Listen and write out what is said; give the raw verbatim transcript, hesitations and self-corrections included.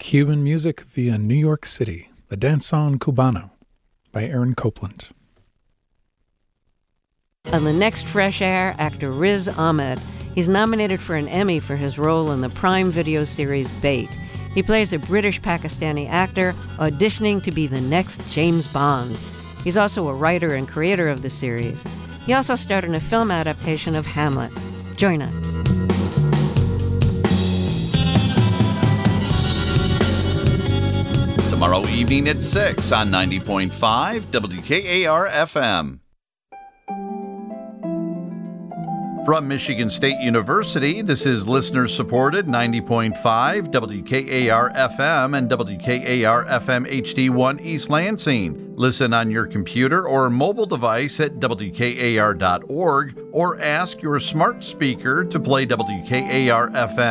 Cuban music via New York City, the Danzón Cubano by Aaron Copland. On the next Fresh Air, actor Riz Ahmed. He's nominated for an Emmy for his role in the Prime Video series Bait. He plays a British-Pakistani actor auditioning to be the next James Bond. He's also a writer and creator of the series. He also starred in a film adaptation of Hamlet. Join us. Tomorrow evening at six on ninety point five W K A R F M. From Michigan State University, this is listener-supported ninety point five W K A R F M and W K A R F M H D one East Lansing. Listen on your computer or mobile device at W K A R dot org or ask your smart speaker to play W K A R F M.